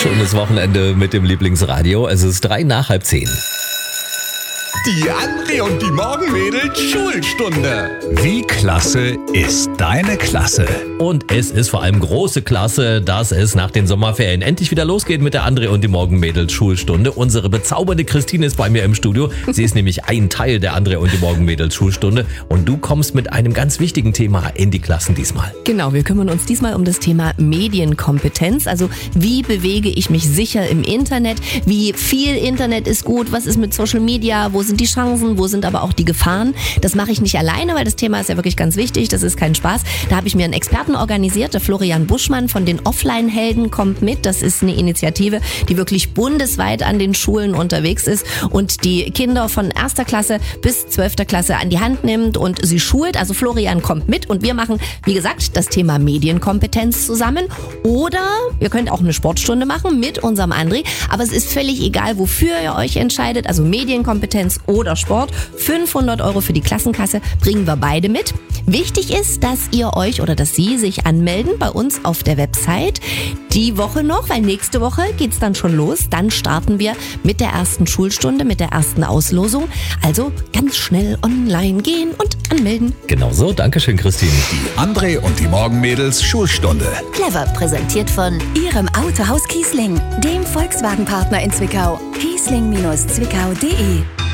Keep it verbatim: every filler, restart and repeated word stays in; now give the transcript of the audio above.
Schönes Wochenende mit dem Lieblingsradio. Es ist drei nach halb zehn. Die André und die Morgenmädels Schulstunde. Wie klasse ist deine Klasse? Und es ist vor allem große Klasse, dass es nach den Sommerferien endlich wieder losgeht mit der André und die Morgenmädels Schulstunde. Unsere bezaubernde Christine ist bei mir im Studio. Sie ist nämlich ein Teil der André und die Morgenmädels Schulstunde. Und du kommst mit einem ganz wichtigen Thema in die Klassen diesmal. Genau, wir kümmern uns diesmal um das Thema Medienkompetenz. Also wie bewege ich mich sicher im Internet? Wie viel Internet ist gut? Was ist mit Social Media? Wo sind die Chancen? Wo sind aber auch die Gefahren? Das mache ich nicht alleine, weil das Thema ist ja wirklich ganz wichtig. Das ist kein Spaß. Da habe ich mir einen Experten organisiert. Der Florian Buschmann von den Offline-Helden kommt mit. Das ist eine Initiative, die wirklich bundesweit an den Schulen unterwegs ist und die Kinder von erster Klasse bis zwölfter Klasse an die Hand nimmt und sie schult. Also Florian kommt mit und wir machen, wie gesagt, das Thema Medienkompetenz zusammen. Oder ihr könnt auch eine Sportstunde machen mit unserem André. Aber es ist völlig egal, wofür ihr euch entscheidet. Also Medienkompetenz oder Sport. fünfhundert Euro für die Klassenkasse bringen wir beide mit. Wichtig ist, dass ihr euch oder dass Sie sich anmelden bei uns auf der Website. Die Woche noch, weil nächste Woche geht's dann schon los. Dann starten wir mit der ersten Schulstunde, mit der ersten Auslosung. Also ganz schnell online gehen und anmelden. Genau so, Dankeschön, Christine. Die André und die Morgenmädels Schulstunde. Clever präsentiert von Ihrem Autohaus Kiesling, dem Volkswagen-Partner in Zwickau. kiesling Bindestrich zwickau punkt de